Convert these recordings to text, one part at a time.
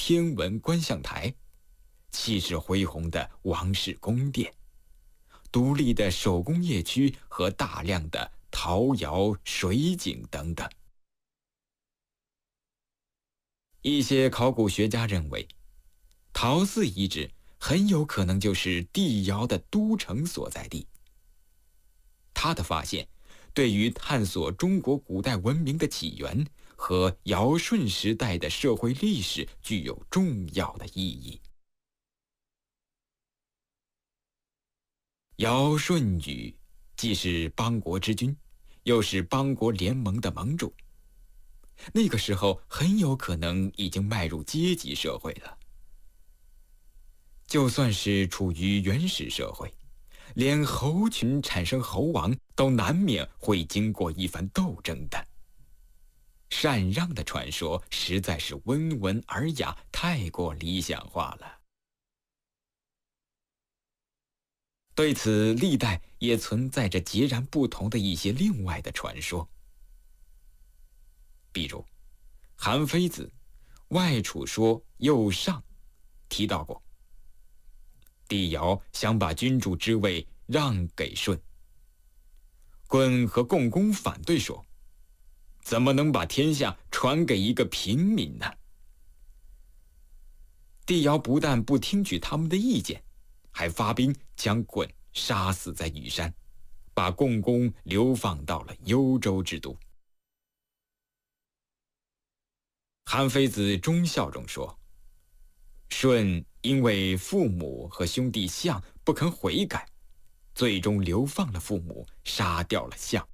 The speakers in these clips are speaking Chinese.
天文观象台、气势恢宏的王室宫殿、独立的手工业区和大量的陶窑、水井等等。一些考古学家认为，陶寺遗址很有可能就是帝尧的都城所在地。他的发现对于探索中国古代文明的起源和尧舜时代的社会历史具有重要的意义。尧舜禹既是邦国之君，又是邦国联盟的盟主，那个时候很有可能已经迈入阶级社会了。就算是处于原始社会，连猴群产生猴王都难免会经过一番斗争的。禅让的传说实在是温文尔雅，太过理想化了。对此，历代也存在着截然不同的一些另外的传说。比如，韩非子《外储说右上》提到过，帝尧想把君主之位让给舜，鲧和共工反对说，怎么能把天下传给一个平民呢？帝尧不但不听取他们的意见，还发兵将鲧杀死在羽山，把共工流放到了幽州之都。韩非子忠孝中说，舜因为父母和兄弟象不肯悔改，最终流放了父母，杀掉了象。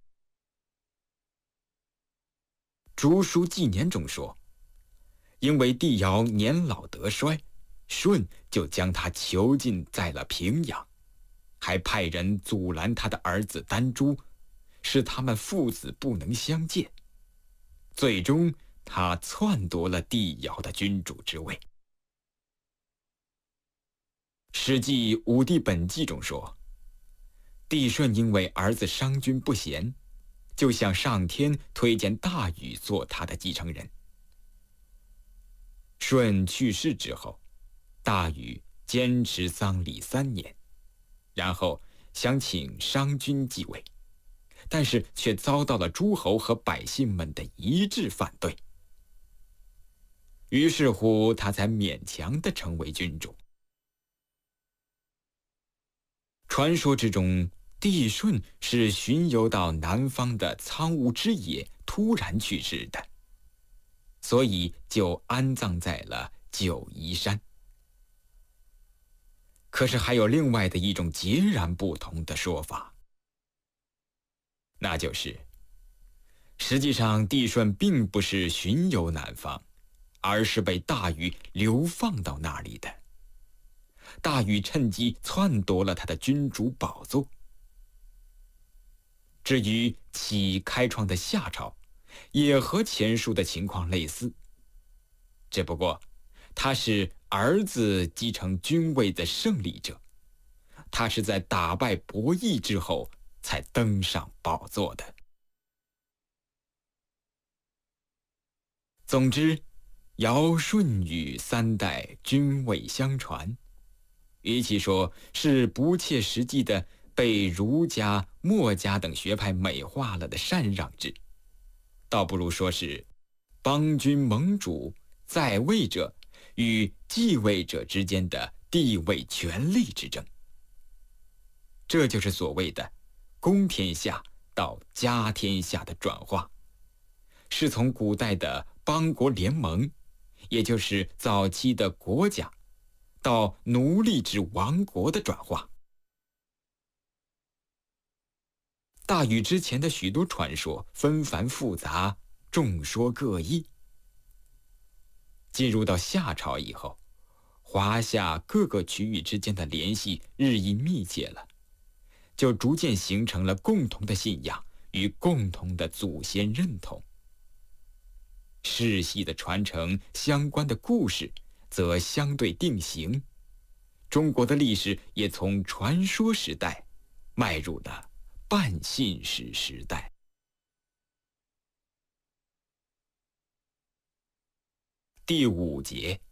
竹书纪年中说，因为帝尧年老德衰，舜就将他囚禁在了平阳，还派人阻拦他的儿子丹朱，使他们父子不能相见。最终他篡夺了帝尧的君主之位。史记武帝本纪中说，帝舜因为儿子商君不贤，就向上天推荐大禹做他的继承人。舜去世之后，大禹坚持丧礼3年，然后想请商君继位，但是却遭到了诸侯和百姓们的一致反对。于是乎，他才勉强地成为君主。传说之中，帝舜是巡游到南方的苍梧之野突然去世的，所以就安葬在了九嶷山。可是还有另外的一种截然不同的说法，那就是实际上帝舜并不是巡游南方，而是被大禹流放到那里的。大禹趁机篡夺了他的君主宝座。至于启开创的夏朝，也和前述的情况类似，只不过他是儿子继承君位的胜利者，他是在打败伯益之后才登上宝座的。总之，尧舜禹3代君位相传，与其说是不切实际的被儒家、墨家等学派美化了的禅让制，倒不如说是邦君盟主在位者与继位者之间的地位权力之争。这就是所谓的公天下到家天下的转化，是从古代的邦国联盟，也就是早期的国家，到奴隶制王国的转化。大禹之前的许多传说纷繁复杂，众说各异。进入到夏朝以后，华夏各个区域之间的联系日益密切了，就逐渐形成了共同的信仰与共同的祖先认同。世系的传承相关的故事则相对定型，中国的历史也从传说时代迈入了半信史时代。第5节，